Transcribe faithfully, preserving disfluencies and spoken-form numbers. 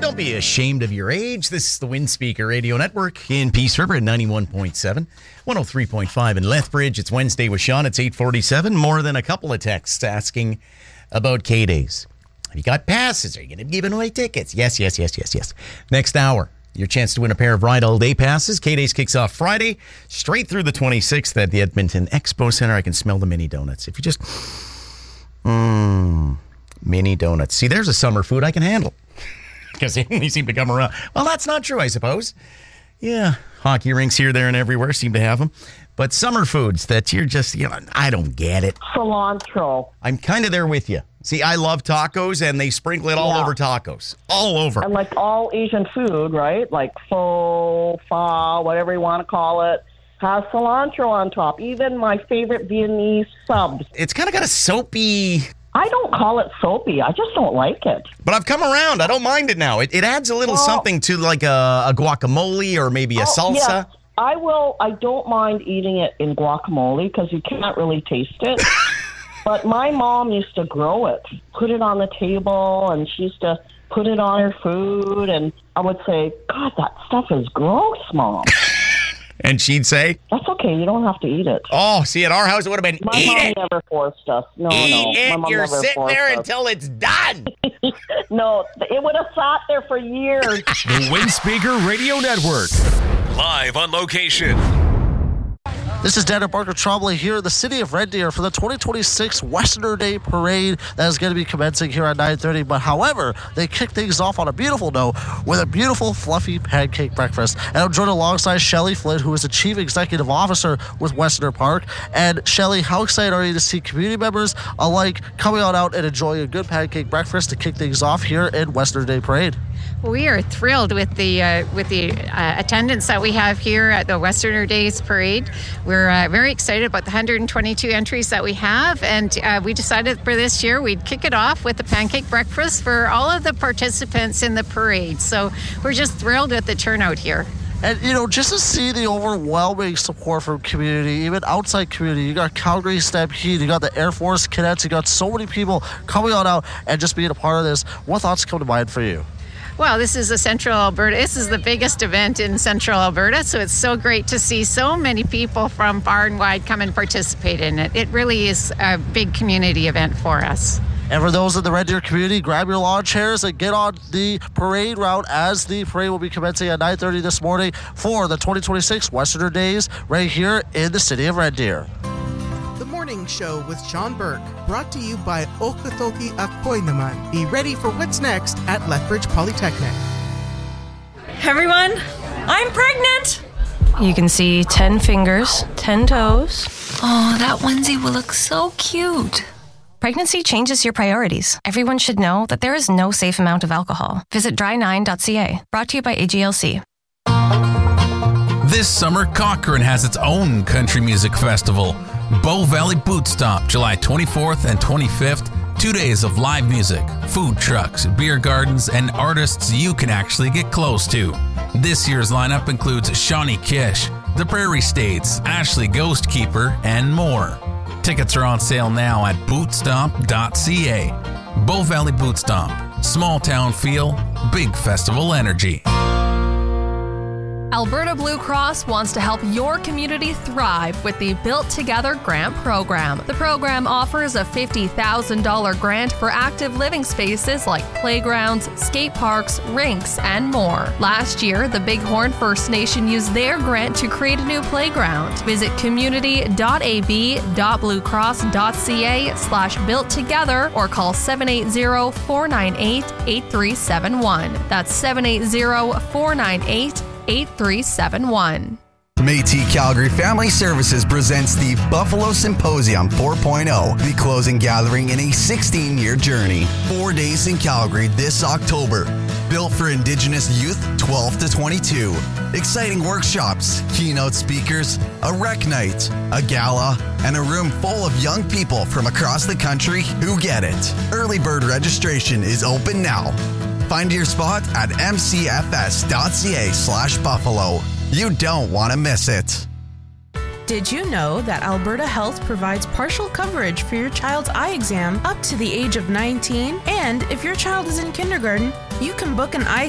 Don't be ashamed of your age. This is the Windspeaker Radio Network in Peace River at ninety-one point seven, one oh three point five in Lethbridge. It's Wednesday with Sean. It's eight forty-seven. More than a couple of texts asking about K-Days. Have you got passes? Are you going to be giving away tickets? Yes, yes, yes, yes, yes. Next hour, your chance to win a pair of Ride All Day passes. K-Days kicks off Friday, straight through the twenty-sixth at the Edmonton Expo Center. I can smell the mini donuts. If you just... Mmm... Mini donuts. See, there's a summer food I can handle. Because they only seem to come around. Well, that's not true, I suppose. Yeah, hockey rinks here, there, and everywhere seem to have them. But summer foods that you're just, you know, I don't get it. Cilantro. I'm kind of there with you. See, I love tacos, and they sprinkle it all Yeah. over tacos. All over. And like all Asian food, right? Like pho, pho, whatever you want to call it, has cilantro on top. Even my favorite Vietnamese subs. It's kind of got a soapy... I don't call it soapy. I just don't like it. But I've come around. I don't mind it now. It, it adds a little Well- something to like a, a guacamole or maybe a Oh, salsa. yes. I will. I don't mind eating it in guacamole because you can't really taste it. But my mom used to grow it, put it on the table, and she used to put it on her food. And I would say, God, that stuff is gross, Mom. And she'd say, That's okay. You don't have to eat it. oh, see, at our house it would have been, My eat mom it, never forced us. No, eat no. My it. mom You're never sitting forced there us. until it's done. No, it would have sat there for years. The Windspeaker Radio Network. Live on location. This is Daniel Barker Trombley here in the city of Red Deer for the twenty twenty-six Westerner Day Parade that is going to be commencing here at nine thirty. But however, they kick things off on a beautiful note with a beautiful fluffy pancake breakfast. And I'm joined alongside Shelley Flynn, who is the Chief Executive Officer with Westerner Park. And Shelley, how excited are you to see community members alike coming on out and enjoying a good pancake breakfast to kick things off here in Westerner Day Parade? We are thrilled with the uh, with the uh, attendance that we have here at the Westerner Days Parade. We're uh, very excited about the one hundred twenty-two entries that we have, and uh, we decided for this year we'd kick it off with the pancake breakfast for all of the participants in the parade. So we're just thrilled with the turnout here. And, you know, just to see the overwhelming support from community, even outside community, you got Calgary Stampede, you got the Air Force Cadets, you got so many people coming on out and just being a part of this. What thoughts come to mind for you? Well, this is the Central Alberta. This is the biggest event in Central Alberta, so it's so great to see so many people from far and wide come and participate in it. It really is a big community event for us. And for those in the Red Deer community, grab your lawn chairs and get on the parade route as the parade will be commencing at nine thirty this morning for the twenty twenty-six Westerner Days right here in the city of Red Deer. The Morning Show with Sean Burke, brought to you by Okatoki Akoy Naman. Be ready for what's next at Lethbridge Polytechnic. Hey everyone, I'm pregnant! You can see ten fingers, ten toes. Oh, that onesie will look so cute. Pregnancy changes your priorities. Everyone should know that there is no safe amount of alcohol. Visit dry nine dot c a. Brought to you by A G L C. This summer, Cochrane has its own country music festival. Bow Valley Boot Stomp, July twenty-fourth and twenty-fifth. Two days of live music, food trucks, beer gardens, and artists you can actually get close to. This year's lineup includes Shawnee Kish, The Prairie States, Ashley Ghostkeeper, and more. Tickets are on sale now at boot stomp dot c a. Bow Valley Boot Stomp. Small town feel, big festival energy. Alberta Blue Cross wants to help your community thrive with the Built Together Grant Program. The program offers a fifty thousand dollars grant for active living spaces like playgrounds, skate parks, rinks, and more. Last year, the Bighorn First Nation used their grant to create a new playground. Visit community dot a b dot blue cross dot c a slash built together or call seven eight zero, four nine eight, eight three seven one. That's seven eight zero, four nine eight, eight three seven one. Métis Calgary Family Services presents the Buffalo Symposium four point oh, the closing gathering in a sixteen-year journey. Four days in Calgary this October. Built for Indigenous youth twelve to twenty-two. Exciting workshops, keynote speakers, a rec night, a gala, and a room full of young people from across the country who get it. Early bird registration is open now. Find your spot at m c f s dot c a slash buffalo. You don't want to miss it. Did you know that Alberta Health provides partial coverage for your child's eye exam up to the age of nineteen? And if your child is in kindergarten, you can book an eye